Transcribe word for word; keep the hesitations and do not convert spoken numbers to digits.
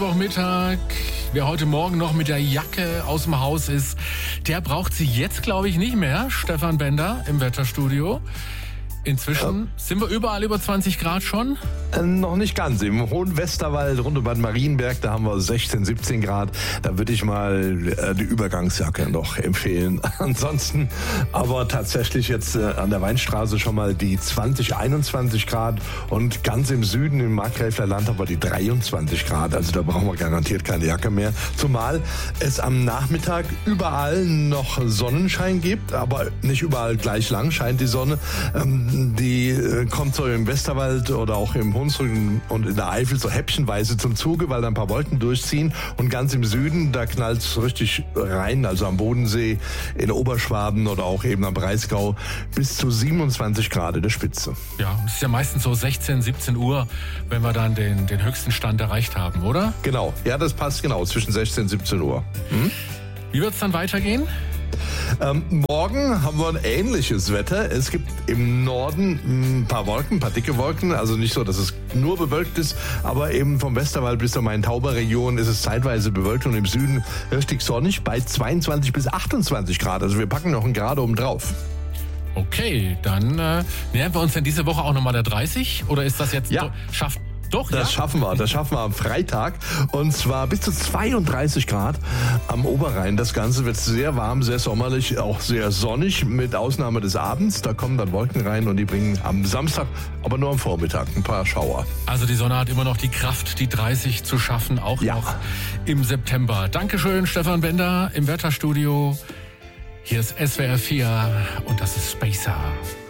Mittwochmittag. Wer heute Morgen noch mit der Jacke aus dem Haus ist, der braucht sie jetzt, glaube ich, nicht mehr. Stefan Bender im Wetterstudio. Inzwischen ja. sind wir überall über zwanzig Grad schon? Äh, noch nicht ganz. Im hohen Westerwald rund um Bad Marienberg, da haben wir sechzehn, siebzehn Grad. Da würde ich mal äh, die Übergangsjacke noch empfehlen. Ansonsten aber tatsächlich jetzt äh, an der Weinstraße schon mal die zwanzig, einundzwanzig Grad und ganz im Süden im Markgräfler Land haben wir die dreiundzwanzig Grad. Also da brauchen wir garantiert keine Jacke mehr. Zumal es am Nachmittag überall noch Sonnenschein gibt, aber nicht überall gleich lang scheint die Sonne. Ähm, Die äh, kommt so im Westerwald oder auch im Hunsrück und in der Eifel so häppchenweise zum Zuge, weil da ein paar Wolken durchziehen. Und ganz im Süden, da knallt es richtig rein, also am Bodensee, in Oberschwaben oder auch eben am Breisgau, bis zu siebenundzwanzig Grad in der Spitze. Ja, es ist ja meistens so sechzehn, siebzehn Uhr, wenn wir dann den, den höchsten Stand erreicht haben, oder? Genau, ja, das passt genau, zwischen sechzehn und siebzehn Uhr. Hm? Wie wird es dann weitergehen? Ähm, morgen haben wir ein ähnliches Wetter. Es gibt im Norden ein paar Wolken, ein paar dicke Wolken. Also nicht so, dass es nur bewölkt ist, aber eben vom Westerwald bis zur Main-Tauber-Region ist es zeitweise bewölkt und im Süden richtig sonnig bei zweiundzwanzig bis achtundzwanzig Grad. Also wir packen noch einen Grad oben drauf. Okay, dann äh, nähern wir uns denn diese Woche auch nochmal der dreißig? Oder ist das jetzt ja. do- schafft Doch, das ja? schaffen wir, das schaffen wir am Freitag und zwar bis zu zweiunddreißig Grad am Oberrhein. Das Ganze wird sehr warm, sehr sommerlich, auch sehr sonnig mit Ausnahme des Abends. Da kommen dann Wolken rein und die bringen am Samstag, aber nur am Vormittag, ein paar Schauer. Also die Sonne hat immer noch die Kraft, die dreißig zu schaffen, auch ja. noch im September. Dankeschön, Stefan Bender im Wetterstudio. Hier ist S W R vier und das ist Spacer.